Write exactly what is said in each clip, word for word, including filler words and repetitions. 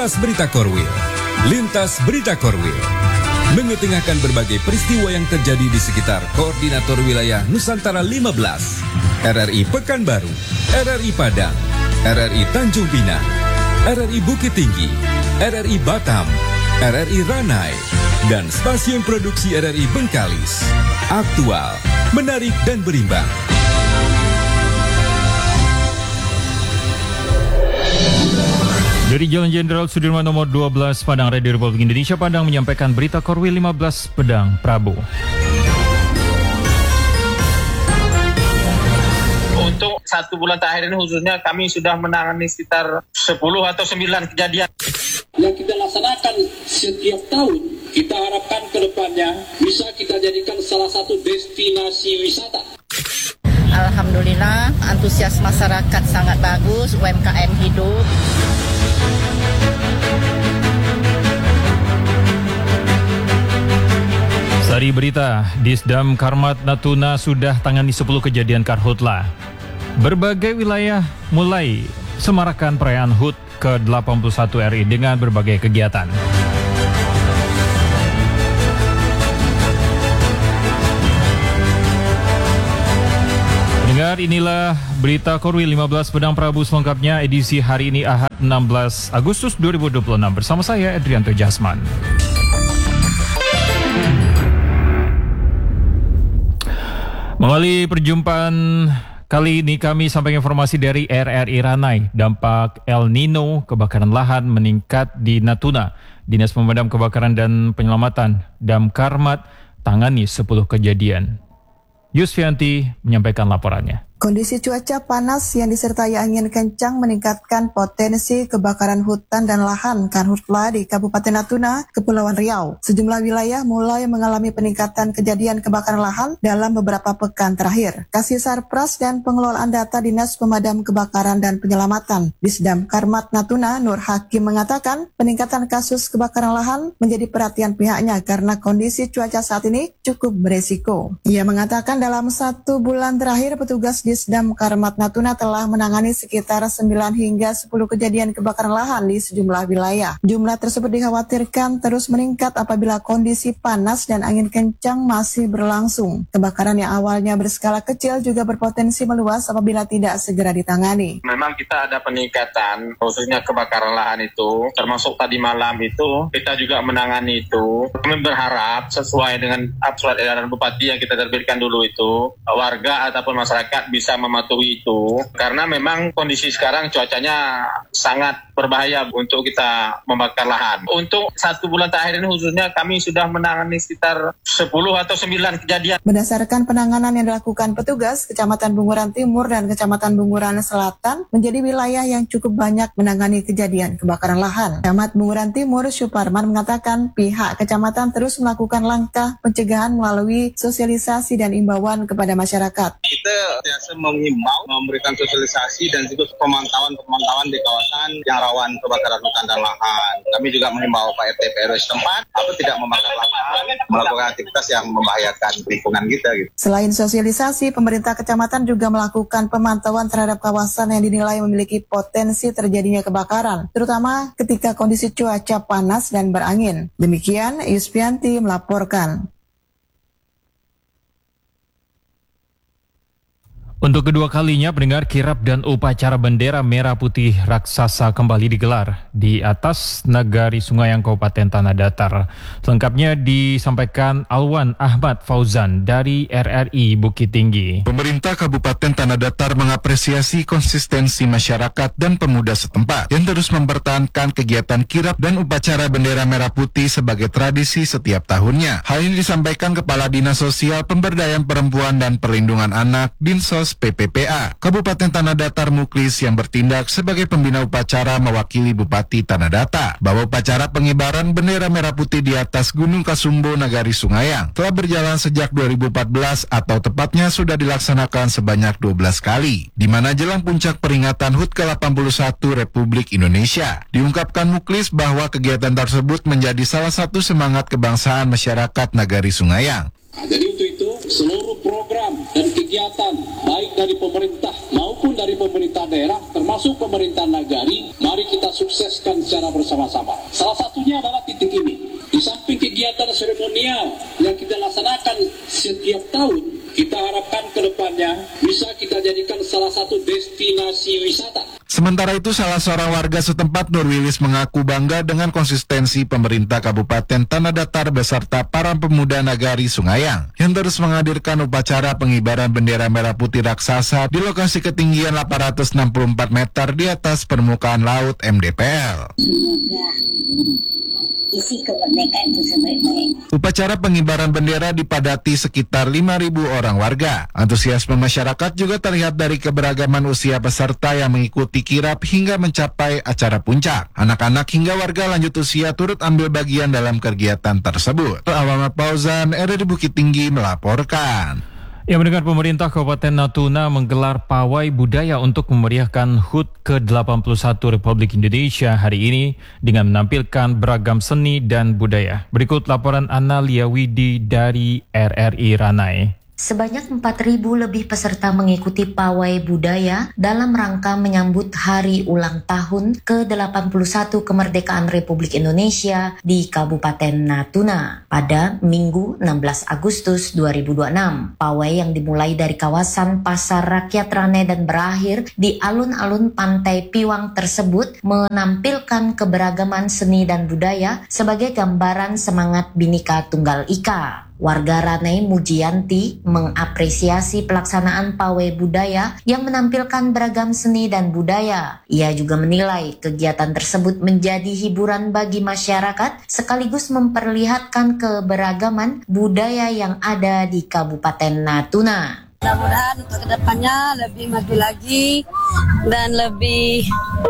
Lintas Berita Korwil. Lintas Berita Korwil mengetengahkan berbagai peristiwa yang terjadi di sekitar Koordinator Wilayah Nusantara lima belas, R R I Pekanbaru, R R I Padang, R R I Tanjung Pinang, R R I Bukit Tinggi, R R I Batam, R R I Ranai, dan stasiun produksi R R I Bengkalis. Aktual, menarik dan berimbang. Dari Jalan Jenderal Sudirman nomor dua belas Padang, Radio Republik Indonesia Padang menyampaikan berita Korwil lima belas Pedang Prabu. Untuk satu bulan terakhir ini khususnya kami sudah menangani sekitar sepuluh atau sembilan kejadian yang kita laksanakan setiap tahun. Kita harapkan ke depannya bisa kita jadikan salah satu destinasi wisata. Alhamdulillah, antusias masyarakat sangat bagus, U M K M hidup. Sari berita, Disdam Karmat Natuna sudah tangani sepuluh kejadian karhutla. Berbagai wilayah mulai semarakan perayaan H U T ke delapan puluh satu R I dengan berbagai kegiatan. Dengar, inilah berita Korwil lima belas Pedang Prabu selengkapnya edisi hari ini Ahad enam belas Agustus dua ribu dua puluh enam bersama saya Edrianto Jasman. Mengawali perjumpaan kali ini kami sampaikan informasi dari R R I Ranai. Dampak El Nino, kebakaran lahan meningkat di Natuna. Dinas Pemadam Kebakaran dan Penyelamatan Damkarmat tangani sepuluh kejadian. Yusfianti menyampaikan laporannya. Kondisi cuaca panas yang disertai angin kencang meningkatkan potensi kebakaran hutan dan lahan karhutla di Kabupaten Natuna, Kepulauan Riau. Sejumlah wilayah mulai mengalami peningkatan kejadian kebakaran lahan dalam beberapa pekan terakhir. Kasih Sarpras dan Pengelolaan Data Dinas Pemadam Kebakaran dan Penyelamatan Disdam Karmat Natuna, Nur Hakim mengatakan peningkatan kasus kebakaran lahan menjadi perhatian pihaknya karena kondisi cuaca saat ini cukup beresiko. Ia mengatakan dalam satu bulan terakhir petugas Disdam Karmat Natuna telah menangani sekitar sembilan hingga sepuluh kejadian kebakaran lahan di sejumlah wilayah. Jumlah tersebut dikhawatirkan terus meningkat apabila kondisi panas dan angin kencang masih berlangsung. Kebakaran yang awalnya berskala kecil juga berpotensi meluas apabila tidak segera ditangani. Memang kita ada peningkatan, khususnya kebakaran lahan itu, termasuk tadi malam itu, kita juga menangani itu. Kami berharap sesuai dengan surat edaran Bupati yang kita terbitkan dulu itu, warga ataupun masyarakat bisa bisa mematuhi itu, karena memang kondisi sekarang cuacanya sangat berbahaya untuk kita membakar lahan. Untuk satu bulan terakhir ini khususnya kami sudah menangani sekitar sepuluh atau sembilan kejadian. Berdasarkan penanganan yang dilakukan petugas, Kecamatan Bunguran Timur dan Kecamatan Bunguran Selatan menjadi wilayah yang cukup banyak menangani kejadian kebakaran lahan. Camat Bunguran Timur, Suparman, mengatakan pihak kecamatan terus melakukan langkah pencegahan melalui sosialisasi dan imbauan kepada masyarakat. Kita biasa mengimbau, memberikan sosialisasi dan juga pemantauan-pemantauan di kawasan yang rawan kebakaran hutan dan lahan. Kami juga mengimbau Pak R T P R W setempat atau tidak membakar lahan, melakukan aktivitas yang membahayakan lingkungan kita. Gitu. Selain sosialisasi, pemerintah kecamatan juga melakukan pemantauan terhadap kawasan yang dinilai memiliki potensi terjadinya kebakaran, terutama ketika kondisi cuaca panas dan berangin. Demikian, Yusfianti melaporkan. Untuk kedua kalinya, pendengar, kirap dan upacara bendera merah putih raksasa kembali digelar di atas Nagari Sungaiang Kabupaten Tanah Datar. Selengkapnya disampaikan Alwan Ahmad Fauzan dari R R I Bukit Tinggi. Pemerintah Kabupaten Tanah Datar mengapresiasi konsistensi masyarakat dan pemuda setempat yang terus mempertahankan kegiatan kirap dan upacara bendera merah putih sebagai tradisi setiap tahunnya. Hal ini disampaikan Kepala Dinas Sosial Pemberdayaan Perempuan dan Perlindungan Anak Dinsos P P P A Kabupaten Tanah Datar Muklis yang bertindak sebagai pembina upacara mewakili Bupati Tanah Datar bahwa upacara pengibaran bendera merah putih di atas Gunung Kasumbo Nagari Sungaiang telah berjalan sejak dua ribu empat belas atau tepatnya sudah dilaksanakan sebanyak dua belas kali, di mana jelang puncak peringatan H U T ke delapan puluh satu Republik Indonesia. Diungkapkan Muklis bahwa kegiatan tersebut menjadi salah satu semangat kebangsaan masyarakat Nagari Sungaiang. Nah, jadi untuk itu seluruh program dan kegiatan baik dari pemerintah maupun dari pemerintah daerah termasuk pemerintah nagari, mari kita sukseskan secara bersama-sama. Salah satunya adalah titik ini. Di samping kegiatan seremonial yang kita laksanakan setiap tahun, kita harapkan ke depannya bisa kita jadikan salah satu destinasi wisata. Sementara itu, salah seorang warga setempat, Nurwilis, mengaku bangga dengan konsistensi pemerintah Kabupaten Tanah Datar beserta para pemuda Nagari Sungayang yang terus menghadirkan upacara pengibaran bendera merah putih raksasa di lokasi ketinggian delapan ratus enam puluh empat meter di atas permukaan laut M D P L. Isi kemerdekaan itu sebaik-baik. Upacara pengibaran bendera dipadati sekitar lima ribu orang warga. Antusiasme masyarakat juga terlihat dari keberagaman usia peserta yang mengikuti kirap hingga mencapai acara puncak. Anak-anak hingga warga lanjut usia turut ambil bagian dalam kegiatan tersebut. Awama Pauzan, R R I Bukit Tinggi melaporkan. Yang mendengar pemerintah Kabupaten Natuna menggelar pawai budaya untuk memeriahkan H U T ke delapan puluh satu Republik Indonesia hari ini dengan menampilkan beragam seni dan budaya. Berikut laporan Analia Widi dari R R I Ranai. Sebanyak empat ribu lebih peserta mengikuti pawai budaya dalam rangka menyambut hari ulang tahun ke delapan puluh satu kemerdekaan Republik Indonesia di Kabupaten Natuna pada Minggu enam belas Agustus dua ribu dua puluh enam. Pawai yang dimulai dari kawasan Pasar Rakyat Ranai dan berakhir di alun-alun Pantai Piwang tersebut menampilkan keberagaman seni dan budaya sebagai gambaran semangat Bhinneka Tunggal Ika. Warga Ranai Mujianti mengapresiasi pelaksanaan pawai budaya yang menampilkan beragam seni dan budaya. Ia juga menilai kegiatan tersebut menjadi hiburan bagi masyarakat sekaligus memperlihatkan keberagaman budaya yang ada di Kabupaten Natuna. Mudah-mudahan untuk kedepannya lebih maju lagi dan lebih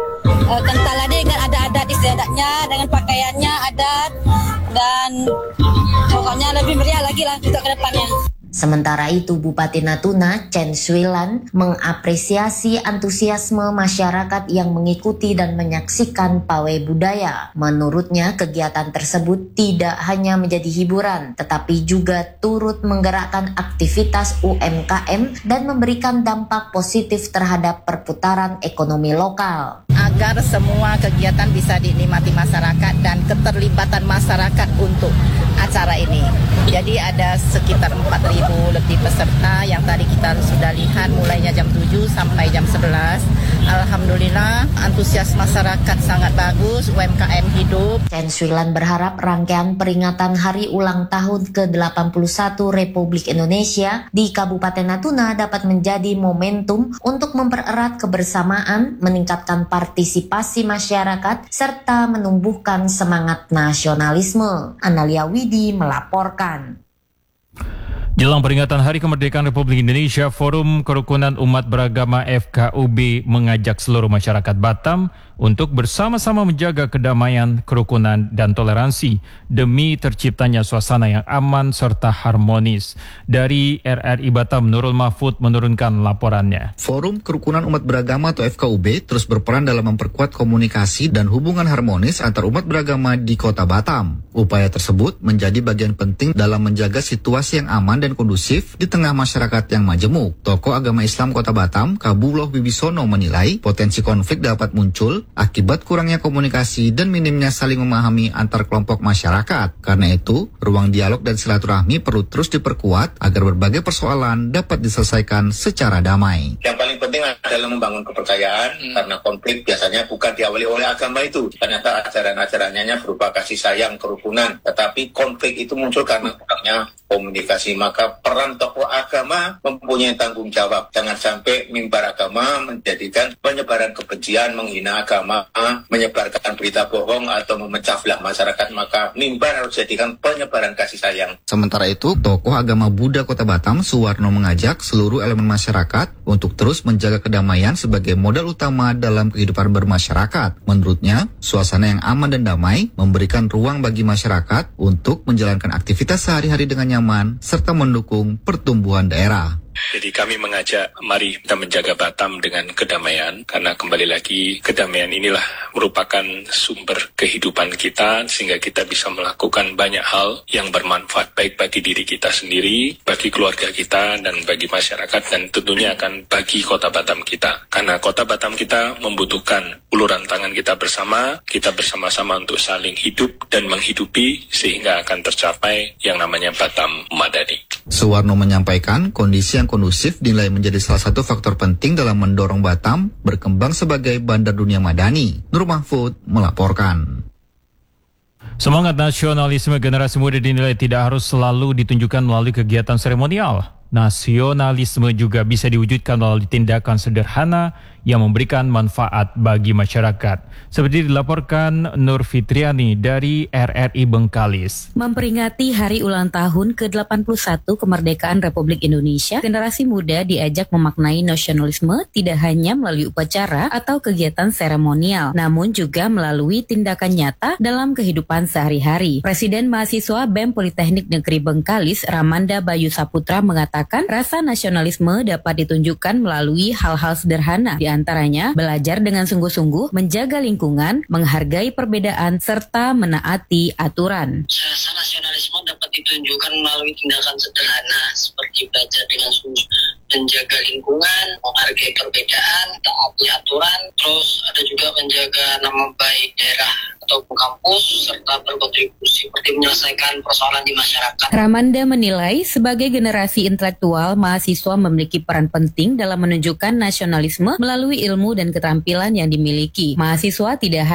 uh, kental lagi dengan adat-adat istiadatnya, dengan pakaiannya adat, dan pokoknya lebih meriah lagi lah untuk kedepannya. Sementara itu, Bupati Natuna, Chen Swilan, mengapresiasi antusiasme masyarakat yang mengikuti dan menyaksikan pawai budaya. Menurutnya, kegiatan tersebut tidak hanya menjadi hiburan, tetapi juga turut menggerakkan aktivitas U M K M dan memberikan dampak positif terhadap perputaran ekonomi lokal. Agar semua kegiatan bisa dinikmati masyarakat dan keterlibatan masyarakat untuk acara ini. Jadi ada sekitar empat ribu lebih peserta yang tadi kita sudah lihat mulainya jam tujuh sampai jam sebelas. Alhamdulillah antusias masyarakat sangat bagus, U M K M hidup. Chen Swilan berharap rangkaian peringatan hari ulang tahun ke delapan puluh satu Republik Indonesia di Kabupaten Natuna dapat menjadi momentum untuk mempererat kebersamaan, meningkatkan partisipasi masyarakat, serta menumbuhkan semangat nasionalisme. Analia Widi melaporkan. Jelang peringatan Hari Kemerdekaan Republik Indonesia, Forum Kerukunan Umat Beragama F K U B mengajak seluruh masyarakat Batam untuk bersama-sama menjaga kedamaian, kerukunan, dan toleransi demi terciptanya suasana yang aman serta harmonis. Dari R R I Batam, Nurul Mahfud menurunkan laporannya. Forum Kerukunan Umat Beragama atau F K U B terus berperan dalam memperkuat komunikasi dan hubungan harmonis antar umat beragama di Kota Batam. Upaya tersebut menjadi bagian penting dalam menjaga situasi yang aman dan kondusif di tengah masyarakat yang majemuk. Tokoh agama Islam Kota Batam, Kabullah Wibisono, menilai potensi konflik dapat muncul akibat kurangnya komunikasi dan minimnya saling memahami antar kelompok masyarakat. Karena itu, ruang dialog dan silaturahmi perlu terus diperkuat agar berbagai persoalan dapat diselesaikan secara damai. Yang paling penting adalah membangun kepercayaan, hmm. karena konflik biasanya bukan diawali oleh agama itu. Ternyata ajaran-ajarannya berupa kasih sayang, kerukunan. Tetapi konflik itu muncul karena kurangnya komunikasi. Maka peran tokoh agama mempunyai tanggung jawab. Jangan sampai mimbar agama menjadikan penyebaran kebencian, menghina agama, menyebarkan berita bohong atau memecah belah masyarakat. Maka mimbar harus jadikan penyebaran kasih sayang. Sementara itu, tokoh agama Buddha Kota Batam, Suwarno, mengajak seluruh elemen masyarakat untuk terus menjaga kedamaian sebagai modal utama dalam kehidupan bermasyarakat. Menurutnya, suasana yang aman dan damai memberikan ruang bagi masyarakat untuk menjalankan aktivitas sehari-hari dengan nyaman serta mendukung pertumbuhan daerah. Jadi kami mengajak, mari kita menjaga Batam dengan kedamaian, karena kembali lagi kedamaian inilah merupakan sumber kehidupan kita, sehingga kita bisa melakukan banyak hal yang bermanfaat baik bagi diri kita sendiri, bagi keluarga kita, dan bagi masyarakat, dan tentunya akan bagi kota Batam kita. Karena kota Batam kita membutuhkan uluran tangan kita bersama, kita bersama-sama untuk saling hidup dan menghidupi, sehingga akan tercapai yang namanya Batam Madani. Suwarno menyampaikan kondisi yang kondusif dinilai menjadi salah satu faktor penting dalam mendorong Batam berkembang sebagai bandar dunia madani. Nur Mahfud melaporkan. Semangat nasionalisme generasi muda dinilai tidak harus selalu ditunjukkan melalui kegiatan seremonial. Nasionalisme juga bisa diwujudkan melalui tindakan sederhana yang memberikan manfaat bagi masyarakat. Seperti dilaporkan Nur Fitriani dari R R I Bengkalis. Memperingati hari ulang tahun ke delapan puluh satu kemerdekaan Republik Indonesia, generasi muda diajak memaknai nasionalisme tidak hanya melalui upacara atau kegiatan seremonial, namun juga melalui tindakan nyata dalam kehidupan sehari-hari. Presiden Mahasiswa B E M Politeknik Negeri Bengkalis, Ramanda Bayu Saputra mengatakan rasa nasionalisme dapat ditunjukkan melalui hal-hal sederhana, di antaranya belajar dengan sungguh-sungguh, menjaga lingkungan, menghargai perbedaan, serta menaati aturan. Rasa nasionalisme dapat ditunjukkan melalui tindakan sederhana seperti belajar dengan sungguh, menjaga lingkungan, menghargai perbedaan, taati aturan, terus ada juga menjaga nama baik daerah atau kampus, serta berkontribusi seperti menyelesaikan persoalan di masyarakat. Ramanda menilai sebagai generasi intelektual, mahasiswa memiliki peran penting dalam menunjukkan nasionalisme melalui ilmu dan keterampilan yang dimiliki. Mahasiswa tidak